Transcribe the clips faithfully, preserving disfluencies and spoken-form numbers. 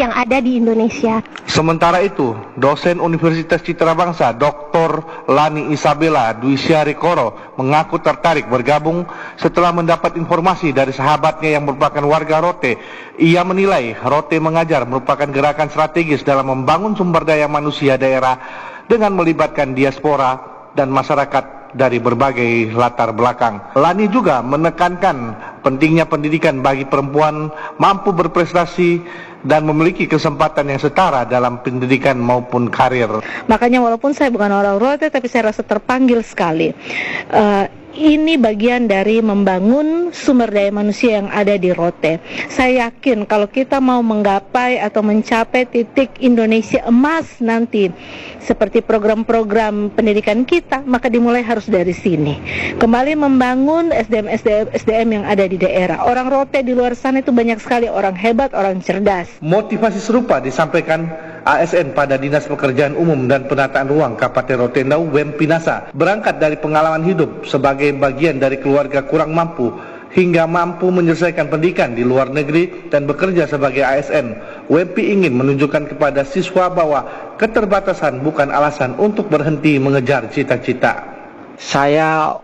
yang ada di Indonesia. Sementara itu, dosen Universitas Citra Bangsa, Doktor Lani Isabella Dwisyari Koro, mengaku tertarik bergabung setelah mendapat informasi dari sahabatnya yang merupakan warga Rote. Ia menilai Rote Mengajar merupakan gerakan strategis dalam membangun sumber daya manusia daerah dengan melibatkan diaspora dan masyarakat dari berbagai latar belakang. Lani juga menekankan pentingnya pendidikan bagi perempuan mampu berprestasi dan memiliki kesempatan yang setara dalam pendidikan maupun karir. Makanya walaupun saya bukan orang Rote, tapi saya rasa terpanggil sekali. Uh, ini bagian dari membangun sumber daya manusia yang ada di Rote. Saya yakin kalau kita mau menggapai atau mencapai titik Indonesia emas nanti, seperti program-program pendidikan kita, maka dimulai harus dari sini. Kembali membangun S D M S D M S D M yang ada di daerah. Orang Rote di luar sana itu banyak sekali orang hebat, orang cerdas. Motivasi serupa disampaikan A S N pada Dinas Pekerjaan Umum dan Penataan Ruang Kabupaten Rotendau, Wempinasa, berangkat dari pengalaman hidup sebagai bagian dari keluarga kurang mampu hingga mampu menyelesaikan pendidikan di luar negeri dan bekerja sebagai A S N. Wempi ingin menunjukkan kepada siswa bahwa keterbatasan bukan alasan untuk berhenti mengejar cita-cita. Saya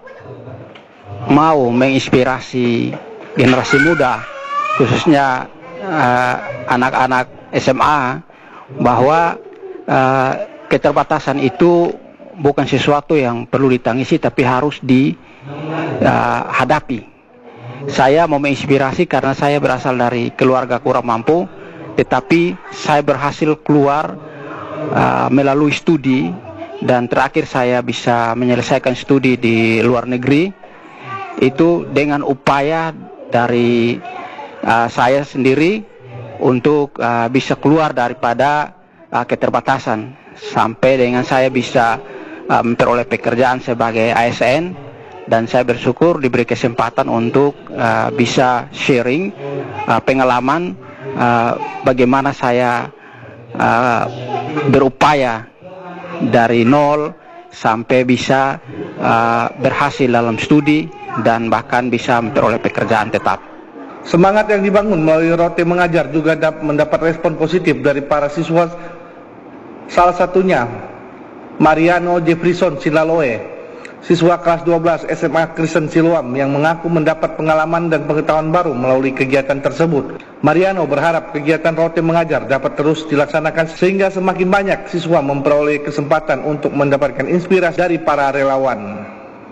mau menginspirasi generasi muda, khususnya uh, anak-anak S M A, bahwa uh, keterbatasan itu bukan sesuatu yang perlu ditangisi, tapi harus dihadapi. Uh, saya mau menginspirasi karena saya berasal dari keluarga kurang mampu, tetapi saya berhasil keluar uh, melalui studi, dan terakhir saya bisa menyelesaikan studi di luar negeri, itu dengan upaya dari uh, saya sendiri untuk uh, bisa keluar daripada uh, keterbatasan, sampai dengan saya bisa uh, memperoleh pekerjaan sebagai A S N, dan saya bersyukur diberi kesempatan untuk uh, bisa sharing uh, pengalaman uh, bagaimana saya uh, berupaya dari nol sampai bisa uh, berhasil dalam studi dan bahkan bisa memperoleh pekerjaan tetap. Semangat yang dibangun melalui Rote Mengajar juga mendapat respon positif dari para siswa, salah satunya Mariano Jefferson Silaloe, siswa kelas dua belas S M A Kristen Siloam, yang mengaku mendapat pengalaman dan pengetahuan baru melalui kegiatan tersebut. Mariano berharap kegiatan Rote Mengajar dapat terus dilaksanakan sehingga semakin banyak siswa memperoleh kesempatan untuk mendapatkan inspirasi dari para relawan.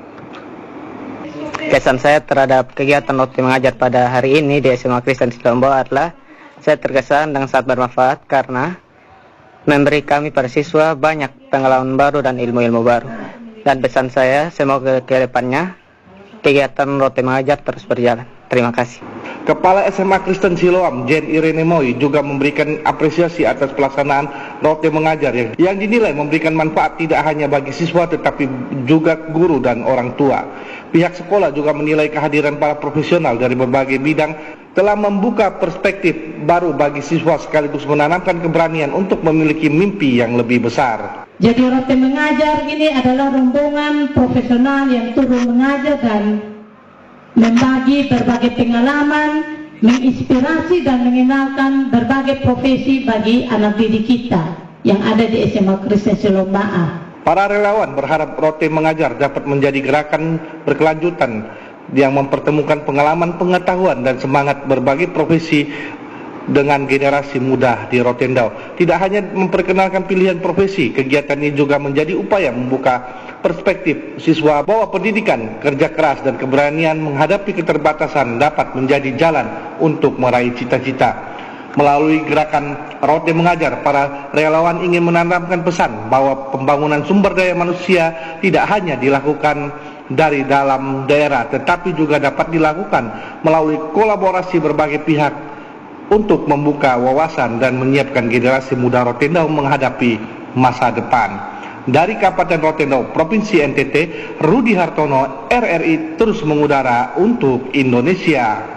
Kesan saya terhadap kegiatan Rote Mengajar pada hari ini di S M A Kristen Siloam adalah saya terkesan dan sangat bermanfaat karena memberi kami para siswa banyak pengalaman baru dan ilmu-ilmu baru. Dan pesan saya, semoga ke depannya kegiatan Rote Mengajar terus berjalan. Terima kasih. Kepala S M A Kristen Siloam, Jen Irene Moi, juga memberikan apresiasi atas pelaksanaan Rote Mengajar yang, yang dinilai memberikan manfaat tidak hanya bagi siswa tetapi juga guru dan orang tua. Pihak sekolah juga menilai kehadiran para profesional dari berbagai bidang telah membuka perspektif baru bagi siswa sekaligus menanamkan keberanian untuk memiliki mimpi yang lebih besar. Jadi Rote Mengajar ini adalah rombongan profesional yang turun mengajar dan membagi berbagai pengalaman, menginspirasi dan mengenalkan berbagai profesi bagi anak didik kita yang ada di S M A Kristen Siloam. Para relawan berharap Rote Mengajar dapat menjadi gerakan berkelanjutan yang mempertemukan pengalaman, pengetahuan dan semangat berbagi profesi dengan generasi muda di Rotendau. Tidak hanya memperkenalkan pilihan profesi, kegiatan ini juga menjadi upaya membuka perspektif siswa bahwa pendidikan, kerja keras dan keberanian menghadapi keterbatasan dapat menjadi jalan untuk meraih cita-cita. Melalui gerakan Rote Mengajar, para relawan ingin menanamkan pesan bahwa pembangunan sumber daya manusia tidak hanya dilakukan dari dalam daerah, tetapi juga dapat dilakukan melalui kolaborasi berbagai pihak untuk membuka wawasan dan menyiapkan generasi muda Rotendau menghadapi masa depan. Dari Kabupaten Rotendau, Provinsi N T T, Rudi Hartono, R R I terus mengudara untuk Indonesia.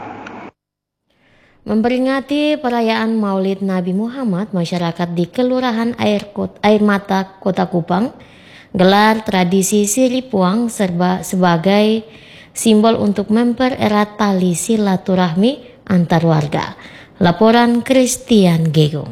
Memperingati perayaan Maulid Nabi Muhammad, masyarakat di Kelurahan Air, Kot, Air Mata, Kota Kupang gelar tradisi Siripuang serba sebagai simbol untuk mempererat tali silaturahmi antar warga. Laporan Christian Gegong.